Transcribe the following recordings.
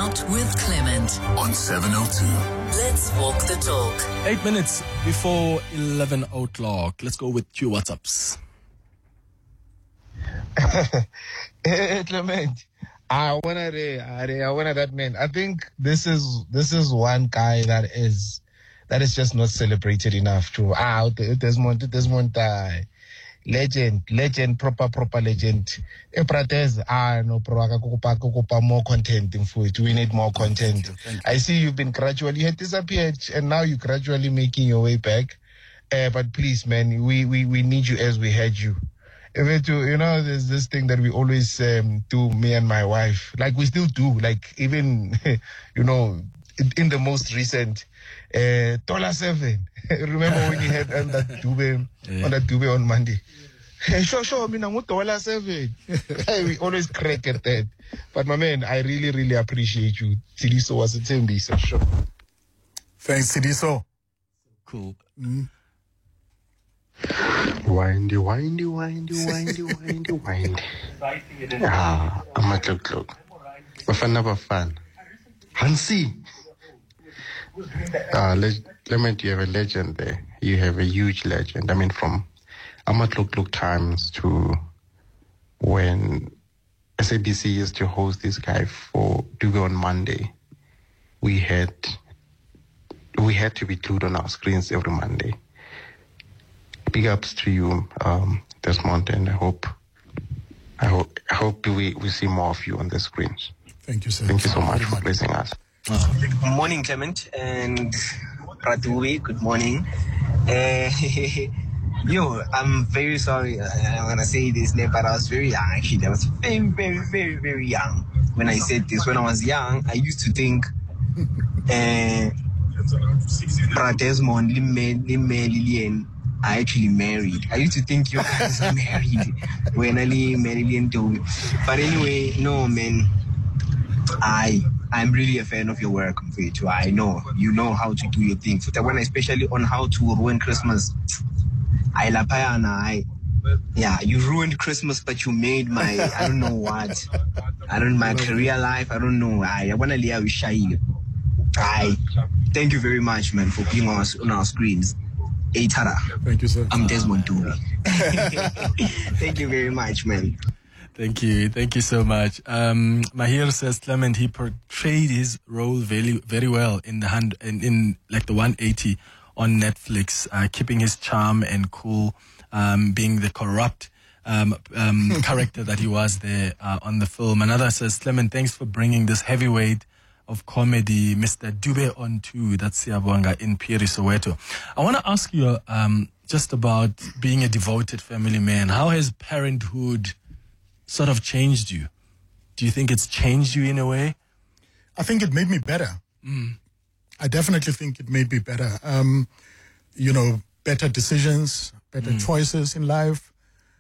Out with Clement on 702. Let's walk the talk. 8 minutes before 11 o'clock. Let's go with two WhatsApps. Clement, I wanna that man. I think this is one guy that is just not celebrated enough. To Desmond, legend, proper legend. Epratez, no kukupa more content in food. We need more content. Thank you. I see you had disappeared and now you're gradually making your way back. But please, man, we need you as we had you. There's this thing that we always do, me and my wife. Like we still do, like even, in the most recent $7. Remember when you had on that Dube on Monday? Sure, me na $7. We always crack at that. But my man, I really, really appreciate you. Sidiso was a Tembi, so sure. Thanks, Sidiso. Cool. Windy. I'm a clock. Bafana. Hansi. Clement, you have a legend there. You have a huge legend. I mean, from Amatluk times to when SABC used to host this guy for Dube on Monday, we had to be glued on our screens every Monday. Big ups to you, Desmond, and I hope we see more of you on the screens. Thank you, sir. Thank you so much for blessing us. Good morning, Clement and Pradube. Good morning. I'm very sorry. I'm gonna say this name, but I was very young. Actually, I was very, very, very, very young when I said this. When I was young, I used to think, Desmond, Lilian are actually married. I used to think you guys are married when I married into. But anyway, no, man. I'm really a fan of your work, Mfethu. I know you know how to do your thing. When especially on how to ruin Christmas. You ruined Christmas, but you made my I don't know what. My career life. I don't know. I wanna live with Shai. Thank you very much, man, for being on our screens. Tara. Thank you, sir. I'm Desmond Dube. Thank you very much, man. Thank you so much. Mahir says Clement, he portrayed his role very, very well in the 180 on Netflix, keeping his charm and cool, being the corrupt character that he was there on the film. Another says Clement, thanks for bringing this heavyweight of comedy, Mr. Dube on too. That's Siyabonga in Piri, Soweto. I want to ask you just about being a devoted family man. How has parenthood sort of changed you? Do you think it's changed you in a way? I think it made me better. I definitely think it made me better. Better decisions, better choices in life.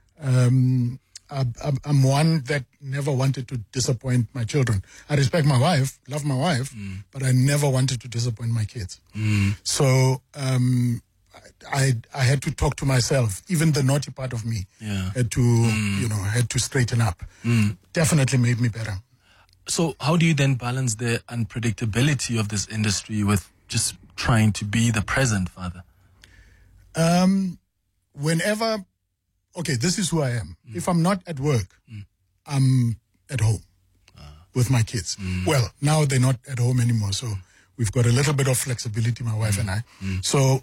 I'm one that never wanted to disappoint my children. I respect my wife, love my wife, but I never wanted to disappoint my kids. So I had to talk to myself. Even the naughty part of me had to straighten up. Definitely made me better. So how do you then balance the unpredictability of this industry with just trying to be the present father? This is who I am. If I'm not at work, I'm at home with my kids. Well, now they're not at home anymore, so we've got a little bit of flexibility, my wife and I. So,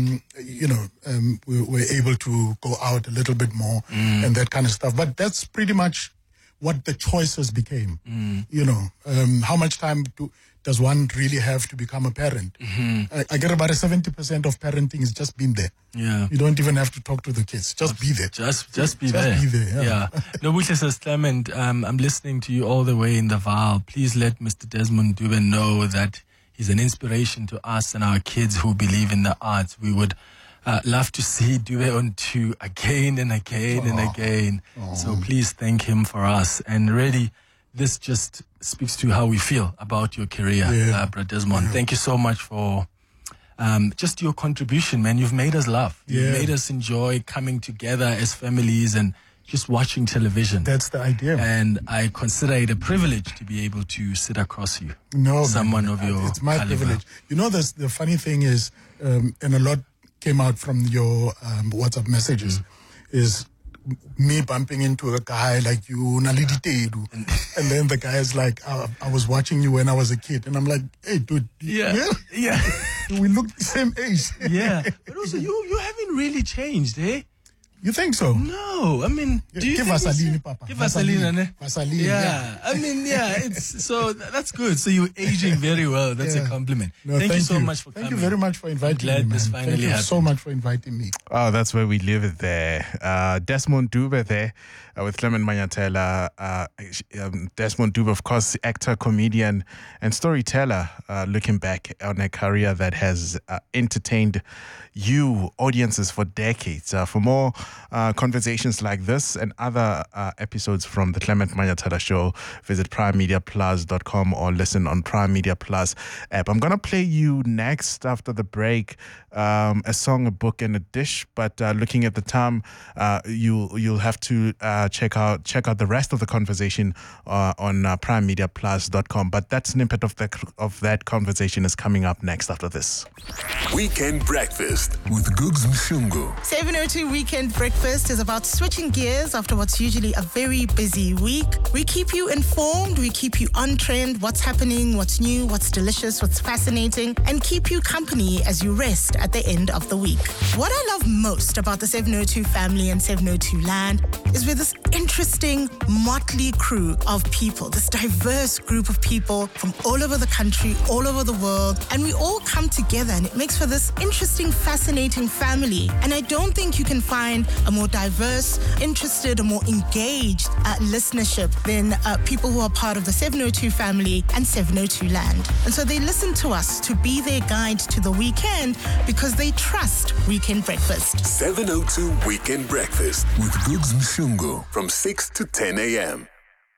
we were able to go out a little bit more and that kind of stuff. But that's pretty much what the choices became. How much time does one really have to become a parent? I get about 70% of parenting is just being there. Yeah. You don't even have to talk to the kids. Just be there. Just be there. Be there, yeah. Nobuhle says, Clement, I'm listening to you all the way in the Vaal. Please let Mr. Desmond Dube know that he's an inspiration to us and our kids who believe in the arts. We would love to see Dube on 2 again and again and again. So please thank him for us. And really, this just speaks to how we feel about your career, Brother Desmond. Thank you so much for just your contribution, man. You've made us laugh. You've made us enjoy coming together as families and just watching television. That's the idea. And I consider it a privilege to be able to sit across you. No, someone man, of your it's my caliber. privilege. You know, the funny thing is, and a lot came out from your WhatsApp messages, is me bumping into a guy like you, Nalidi Tedu. And then the guy is like, I was watching you when I was a kid. And I'm like, hey, dude. Yeah. We look the same age. Yeah. But also, you haven't really changed, eh? You think so? No, I mean, do you give think Vaseline, Papa. Give Vaseline, ne? Vaseline. Yeah. I mean, yeah, it's so that's good. So you're aging very well. That's a compliment. No, thank you so much for coming. Thank you very much for inviting I'm glad me. this Man. finally Thank you happened. so much for inviting me. Oh, that's where we live it there. Desmond Dube there with Clement Manyatela. Desmond Dube, of course, actor, comedian, and storyteller, looking back on a career that has entertained you, audiences, for decades. For more conversations like this and other episodes from the Clement Manyatela Show, visit primemediaplus.com or listen on Prime Media Plus app. I'm going to play you next after the break a song, a book, and a dish. But looking at the time, you'll have to check out the rest of the conversation on primemediaplus.com. But that snippet of that conversation is coming up next after this. Weekend Breakfast with Googs Mshungu. 702 Weekend Breakfast is about switching gears after what's usually a very busy week. We keep you informed, we keep you on trend, what's happening, what's new, what's delicious, what's fascinating, and keep you company as you rest at the end of the week. What I love most about the 702 family and 702 land is we're this interesting motley crew of people, this diverse group of people from all over the country, all over the world, and we all come together and it makes for this interesting, fascinating family. And I don't think you can find a more diverse, interested, or more engaged listenership than people who are part of the 702 family and 702 land. And so they listen to us to be their guide to the weekend because they trust Weekend Breakfast. 702 Weekend Breakfast with Googs Mshungu from 6 to 10 a.m.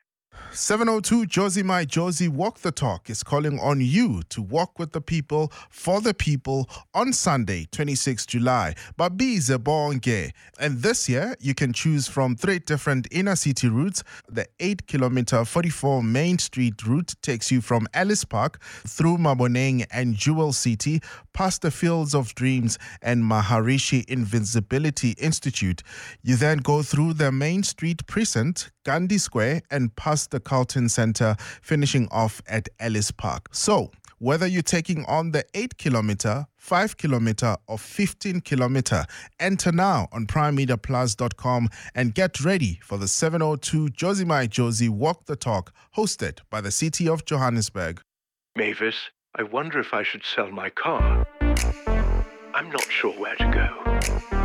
702 Josie My Josie Walk the Talk is calling on you to walk with the people, for the people, on Sunday, 26 July. Babize Bonge. And this year, you can choose from 3 different inner city routes. The 8-kilometer 44 Main Street route takes you from Ellis Park through Maboneng and Jewel City, past the Fields of Dreams and Maharishi Invincibility Institute. You then go through the Main Street Precinct, Gandhi Square, and past the Carlton Center, finishing off at Ellis Park. So, whether you're taking on the 8-kilometer, 5-kilometer, or 15-kilometer, enter now on primemediaplus.com and get ready for the 702 Josie My Josie Walk the Talk, hosted by the City of Johannesburg. Mavis, I wonder if I should sell my car. I'm not sure where to go.